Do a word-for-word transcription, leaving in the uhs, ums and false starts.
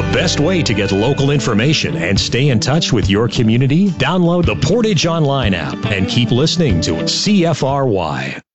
best way to get local information and stay in touch with your community? Download the Portage Online app and keep listening to C F R Y.